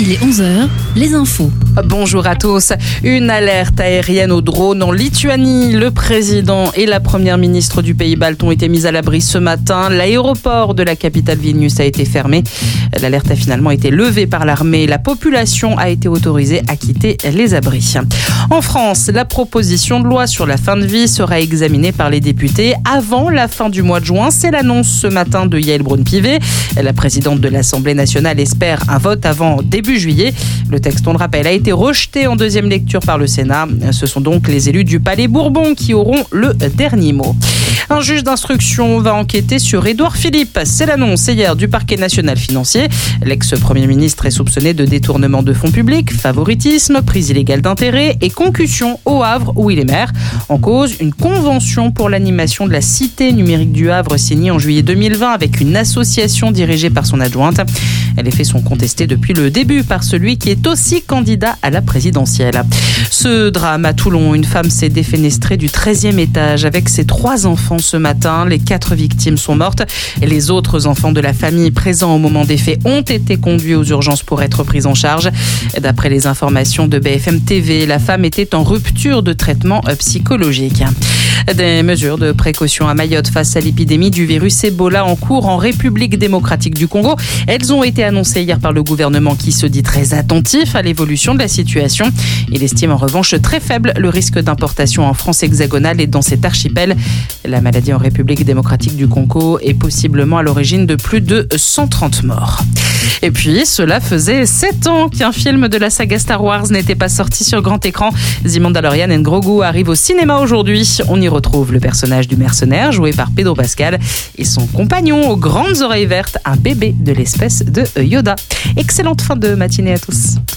Il est 11h, les infos. Bonjour à tous. Une alerte aérienne aux drones en Lituanie. Le président et la première ministre du pays balte ont été mis à l'abri ce matin. L'aéroport de la capitale Vilnius a été fermé. L'alerte a finalement été levée par l'armée. La population a été autorisée à quitter les abris. En France, la proposition de loi sur la fin de vie sera examinée par les députés avant la fin du mois de juin. C'est l'annonce ce matin de Yaël Braun-Pivet. La présidente de l'Assemblée nationale espère un vote avant début juillet. Le texte, on le rappelle, a été rejeté en deuxième lecture par le Sénat. Ce sont donc les élus du Palais Bourbon qui auront le dernier mot. Un juge d'instruction va enquêter sur Édouard Philippe. C'est l'annonce hier du parquet national financier. L'ex-premier ministre est soupçonné de détournement de fonds publics, favoritisme, prise illégale d'intérêt et concussion au Havre où il est maire. En cause, une convention pour l'animation de la cité numérique du Havre signée en juillet 2020 avec une association dirigée par son adjointe. Les faits sont contestés depuis le début par celui qui est aussi candidat à la présidentielle. Ce drame à Toulon, une femme s'est défenestrée du 13e étage avec ses 3 enfants ce matin. Les 4 victimes sont mortes et les autres enfants de la famille présents au moment des faits ont été conduits aux urgences pour être pris en charge. D'après les informations de BFM TV, la femme était en rupture de traitement psychologique. Des mesures de précaution à Mayotte face à l'épidémie du virus Ebola en cours en République démocratique du Congo. Elles ont été annoncées hier par le gouvernement qui se dit très attentif à l'évolution de la situation. Il estime en revanche très faible le risque d'importation en France hexagonale et dans cet archipel. La maladie en République démocratique du Congo est possiblement à l'origine de plus de 130 morts. Et puis, cela faisait 7 ans qu'un film de la saga Star Wars n'était pas sorti sur grand écran. The Mandalorian and Grogu arrive au cinéma aujourd'hui. On y retrouve le personnage du mercenaire joué par Pedro Pascal et son compagnon aux grandes oreilles vertes, un bébé de l'espèce de Yoda. Excellente fin de matinée à tous.